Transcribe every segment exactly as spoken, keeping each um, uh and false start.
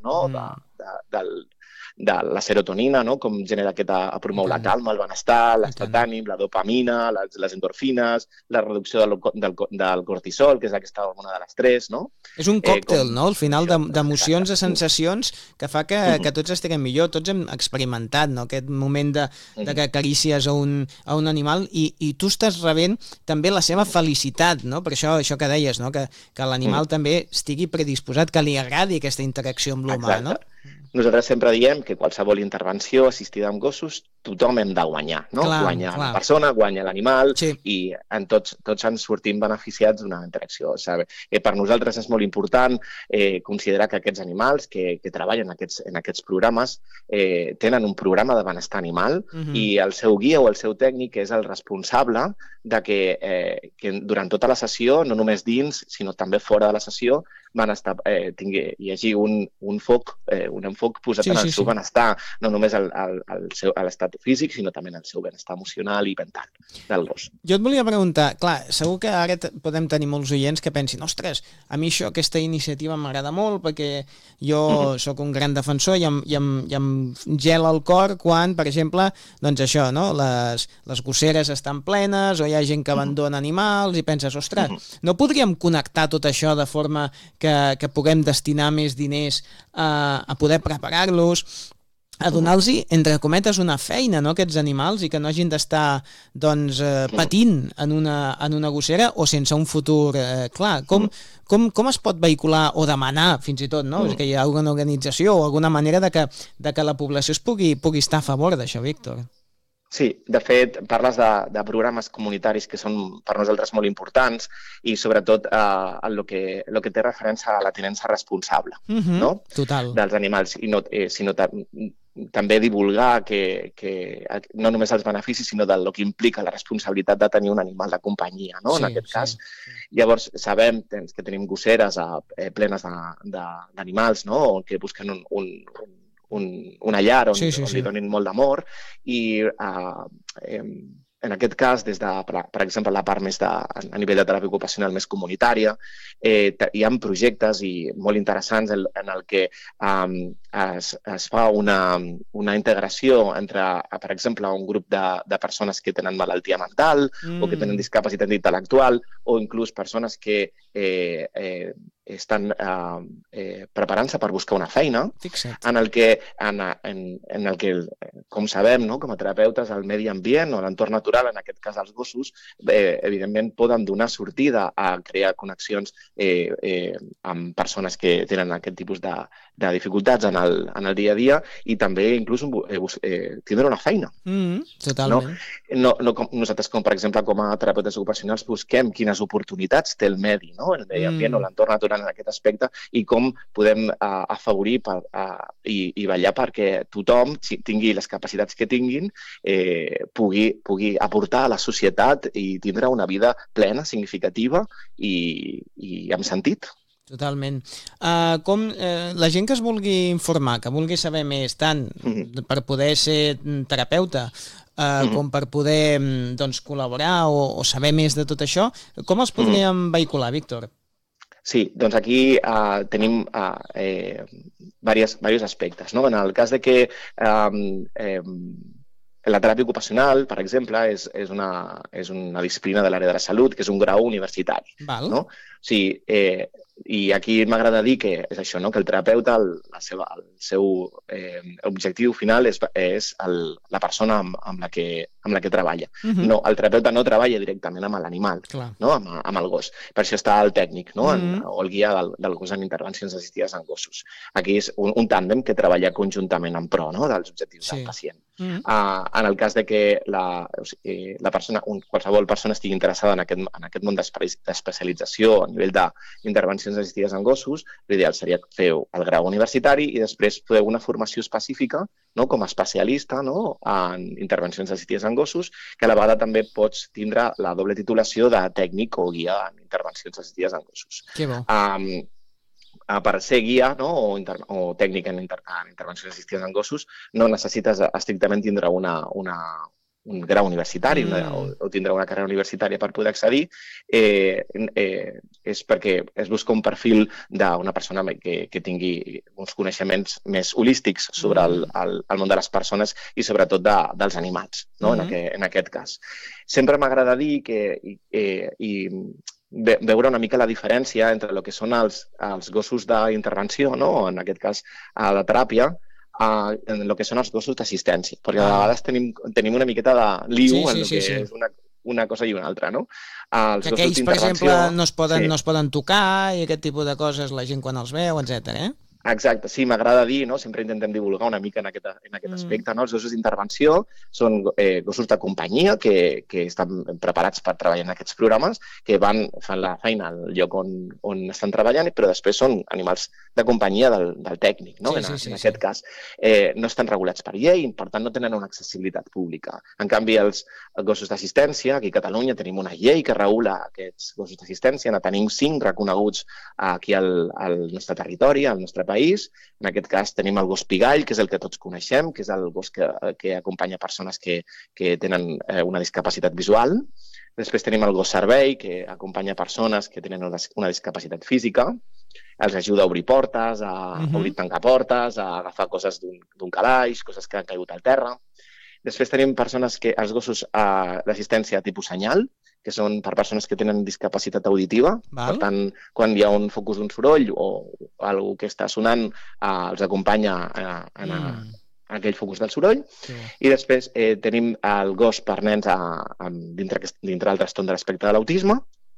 no? de, de, del, de la serotonina, no? Com genera aquesta, promou la calma, el benestar, l'estat d'ànim, la dopamina, les, les endorfines, la reducció del, del, del cortisol, que és aquesta hormona de l'estrès, no? És un còctel, eh, com, no? Al final d'emocions, de sensacions, que fa que, que tots estiguem millor, tots hem experimentat, no? Aquest moment de, de que acarícies a un, a un animal i, i tu estàs rebent també la seva felicitat, no? Per això, això que deies, no? Que, que l'animal també estigui predisposat, que li agradi aquesta interacció amb l'humà, no? Nosaltres sempre diem que qualsevol intervenció assistida amb gossos, tothom hem de guanyar, no? Clar, guanya clar. La persona, guanya l'animal, sí. I en tots, tots ens sortim beneficiats d'una interacció. Sabe? Eh, per nosaltres és molt important eh, considerar que aquests animals que, que treballen en aquests, en aquests programes eh, tenen un programa de benestar animal uh-huh. I el seu guia o el seu tècnic és el responsable de que, eh, que durant tota la sessió, no només dins, sinó també fora de la sessió, van estar, eh, tingui, hi hagi un, un foc, eh, un enfoc posat sí, en el sí, seu sí. benestar, no només al, al, al seu, a l'estat físic, sinó també en el seu benestar emocional i mental del gos. Jo et volia preguntar, clar, segur que ara podem tenir molts oients que pensin, ostres, a mi això, aquesta iniciativa m'agrada molt perquè jo mm-hmm. sóc un gran defensor i em, i, em, i em gela el cor quan, per exemple, doncs això, no? les, les gosseres estan plenes o hi ha gent que abandona animals i penses, ostres, mm-hmm. no podríem connectar tot això de forma que, que puguem destinar més diners a, a poder preparar-los, a donar-los, entre cometes, una feina, no?, aquests animals, i que no hagin d'estar doncs, eh, patint en una, en una gossera o sense un futur eh, clar. Com, com, com es pot vehicular o demanar, fins i tot, no? És que hi ha alguna organització o alguna manera de que, de que la població es pugui, pugui estar a favor d'això, Víctor? Sí, de fet, parles de, de programes comunitaris que són per nosaltres molt importants i sobretot eh, en el que, el que té referència a la tinença responsable, uh-huh, no? Total. Dels animals, i no, eh, sinó també divulgar que, que no només els beneficis, sinó del que implica la responsabilitat de tenir un animal de companyia, no? Sí, en aquest sí, cas. Sí. Llavors, sabem que tenim gosseres eh, plenes d'animals, no? Que busquen un, un, un Un, una llar on, sí, sí, on li donin molt d'amor i uh, eh, en aquest cas, des de, per, per exemple, la part més de, a nivell de teràpia ocupacional més comunitària, eh, hi ha projectes i molt interessants en, en el que um, es, es fa una, una integració entre, per exemple, un grup de, de persones que tenen malaltia mental mm. o que tenen discapacitat intel·lectual o inclús persones que eh, eh, estan eh, eh, preparant-se per buscar una feina, Fixa't. en el que, en, en, en el que, com sabem, no, com a terapeutes, el medi ambient o l'entorn natural, en aquest cas els gossos, eh, evidentment poden donar sortida a crear connexions eh, eh, amb persones que tenen aquest tipus de, de dificultats en el, en el dia a dia i també inclús eh, eh, tindre una feina. Mm, totalment. No? No, no com, nosaltres, com per exemple, com a terapeutes ocupacionals, busquem quines oportunitats té el medi, no? el medi ambient mm. o l'entorn natural en aquest aspecte i com podem uh, afavorir per, uh, i, i vetllar perquè tothom tingui les capacitats que tinguin, eh, pugui, pugui aportar a la societat i tindre una vida plena, significativa i, i amb sentit. Totalment. Uh, com uh, la gent que es vulgui informar, que vulgui saber més, tant mm-hmm. per poder ser terapeuta, uh, mm-hmm. com per poder doncs, col·laborar o, o saber més de tot això, com els podríem mm-hmm. vehicular, Víctor? Sí, doncs aquí uh, tenim uh, eh, diversos, diversos aspectes, no? En el cas de que um, eh, la teràpia ocupacional, per exemple, és, és, una, és una disciplina de l'àrea de la salut, que és un grau universitari. Val. No? O sigui, eh, i aquí m'agrada dir que és això, no? Que el terapeuta, el, la seva, el seu eh, objectiu final és, és el, la persona amb, amb, la que, amb la que treballa. Uh-huh. No, el terapeuta no treballa directament amb l'animal, no? amb, amb el gos. Per això està el tècnic, no? Uh-huh. en, o el guia del, del gos en intervencions assistides en gossos. Aquí és un, un tàndem que treballa conjuntament en pro, no? dels objectius sí. del pacient. Uh-huh. Uh, en el cas de que la, o sigui, la persona, un, qualsevol persona estigui interessada en aquest, en aquest món d'especialització a nivell d'intervencions assistides en gossos, l'ideal seria fer el grau universitari i després fer una formació específica, no, com a especialista, no, en intervencions assistides en gossos, que a la vegada també pots tindre la doble titulació de tècnic o guia en intervencions assistides en gossos. Que bo. Um, per ser guia, no, o, inter o tècnic en, inter en intervencions assistides en gossos, no necessites estrictament tindre una, una, un grau universitari mm. o, o tindrà una carrera universitària per poder accedir, eh, eh, és perquè es busca un perfil d'una persona que, que tingui uns coneixements més holístics sobre mm. el, el, el món de les persones i sobretot de, dels animals, no? mm. en, aquest, en aquest cas. Sempre m'agrada dir que i, eh, i veure una mica la diferència entre el que són els, els gossos d'intervenció, no? en aquest cas a la teràpia, Uh, en el que són els gossos d'assistència, perquè a vegades tenim, tenim una miqueta de liu sí, sí, en el que sí, sí. és una, una cosa i una altra, no? Uh, els que aquells, per exemple, no es, poden, sí. no es poden tocar i aquest tipus de coses la gent quan els veu, etcètera. Eh? Exacte, sí, m'agrada dir, no? Sempre intentem divulgar una mica en aquest, en aquest aspecte. Mm. No? Els gossos d'intervenció són eh, gossos de companyia que, que estan preparats per treballar en aquests programes, que van fan la feina al lloc on, on estan treballant, però després són animals de companyia del, del tècnic, no? Sí, en, sí, sí, en aquest sí. cas. Eh, no estan regulats per llei, per tant no tenen una accessibilitat pública. En canvi, els gossos d'assistència, aquí a Catalunya tenim una llei que regula aquests gossos d'assistència, en tenim cinc reconeguts aquí al, al nostre territori, al nostre país. país. En aquest cas tenim el gos pigall, que és el que tots coneixem, que és el gos que, que acompanya persones que, que tenen eh, una discapacitat visual. Després tenim el gos servei, que acompanya persones que tenen una, una discapacitat física. Els ajuda a obrir portes, a uh-huh. obrir tancar portes, a agafar coses d'un calaix, coses que han caigut al terra. Després tenim persones que, els gossos eh, d'assistència tipus senyal, que són per persones que tenen discapacitat auditiva. Val. Per tant, quan hi ha un focus d'un soroll o alguna que està sonant, eh, els acompanya eh, en, mm. a, en aquell focus del soroll. Sí. I després eh, tenim el gos per nens a, a, dintre, dintre del trastorn de l'espectre de l'autisme.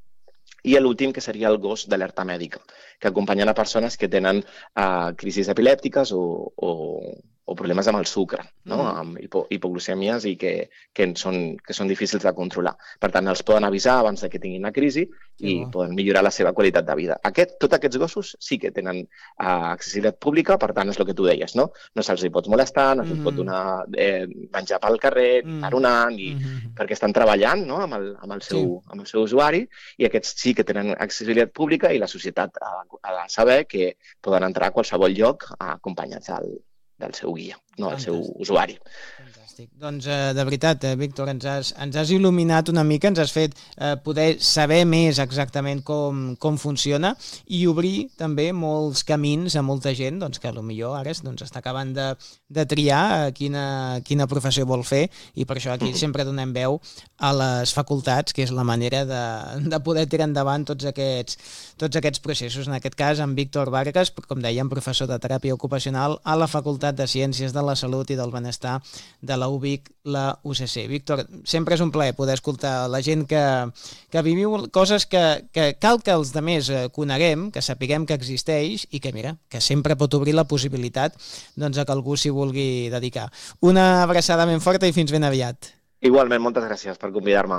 I l'últim, que seria el gos d'alerta mèdica, que acompanyen a persones que tenen eh, crisis epilèptiques o, o, o problemes amb el sucre, no? mm. amb hipo, hipoglucèmies i que, que, són, que són difícils de controlar. Per tant, els poden avisar abans de que tinguin una crisi i oh. poden millorar la seva qualitat de vida. Aquest, tots aquests gossos sí que tenen uh, accessibilitat pública, per tant, és el que tu deies, no? No se'ls hi pot molestar, no se'ls mm. pot donar eh, menjar pel carrer, mm. taronant, i, mm. perquè estan treballant, no? amb, el, amb, el seu, sí. amb el seu usuari, i aquests sí que tenen accessibilitat pública i la societat ha, ha de saber que poden entrar a qualsevol lloc acompanyats al del seu guia, no del seu usuari. Fantàstic. Doncs, eh, de veritat, eh, Víctor, ens has, ens has il·luminat una mica, ens has fet eh, poder saber més exactament com, com funciona i obrir també molts camins a molta gent doncs, que potser ara doncs, està acabant de, de triar quina, quina professió vol fer i per això aquí mm. sempre donem veu a les facultats, que és la manera de, de poder tirar endavant tots aquests, tots aquests processos. En aquest cas, en Víctor Vargas, com dèiem, professor de teràpia ocupacional a la Facultat de Ciències de la Salut i del Benestar de la U B I C, la U C C. Víctor, sempre és un plaer poder escoltar la gent que, que viviu coses que, que cal que els altres coneguem, que sapiguem que existeix i que, mira, que sempre pot obrir la possibilitat doncs, a que algú s'hi vulgui dedicar. Una abraçada ben forta i fins ben aviat. Igualment, moltes gràcies per convidar-me.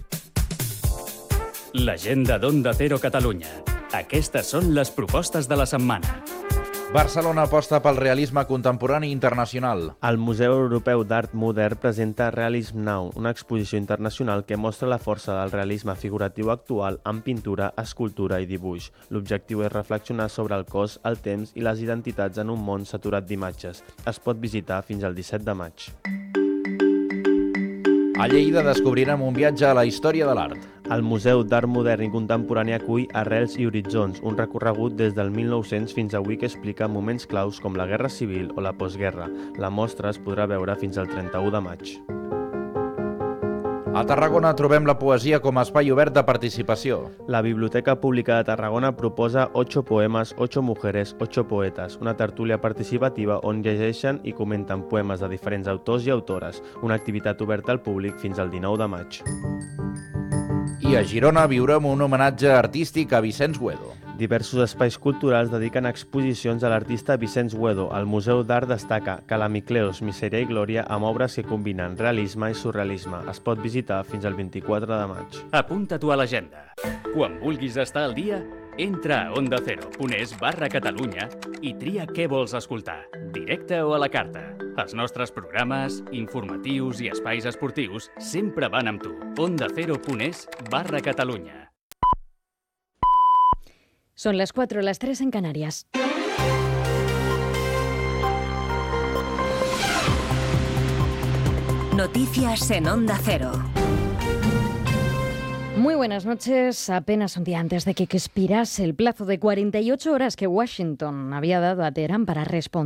L'agenda d'Onda Cero Catalunya. Aquestes són les propostes de la setmana. Barcelona aposta pel realisme contemporani internacional. El Museu Europeu d'Art Modern presenta Realism Now, una exposició internacional que mostra la força del realisme figuratiu actual en pintura, escultura i dibuix. L'objectiu és reflexionar sobre el cos, el temps i les identitats en un món saturat d'imatges. Es pot visitar fins al disset de maig. A Lleida descobrirem un viatge a la història de l'art. El Museu d'Art Modern i Contemporani acull Arrels i Horitzons, un recorregut des del mil nou-cents fins avui que explica moments claus com la Guerra Civil o la postguerra. La mostra es podrà veure fins al trenta-u de maig. A Tarragona trobem la poesia com a espai obert de participació. La Biblioteca Pública de Tarragona proposa Ocho poemes, ocho mujeres, ocho poetas, una tertúlia participativa on llegeixen i comenten poemes de diferents autors i autores, una activitat oberta al públic fins al dinou de maig. I a Girona viurem un homenatge artístic a Vicenç Güedo. Diversos espais culturals dediquen exposicions a l'artista Vicenç Güedo. El Museu d'Art destaca Calamicleos, Misèria i Glòria amb obres que combinen realisme i surrealisme. Es pot visitar fins al vint-i-quatre de maig. Apunta-t'ho a l'agenda. Quan vulguis estar al dia, entra a onda cero punt es barra Catalunya i tria què vols escoltar, directe o a la carta. Els nostres programes, informatius i espais esportius sempre van amb tu. onda cero punt es barra Catalunya. Son las cuatro, las tres en Canarias. Noticias en Onda Cero. Muy buenas noches. Apenas un día antes de que expirase el plazo de cuarenta y ocho horas que Washington había dado a Teherán para responder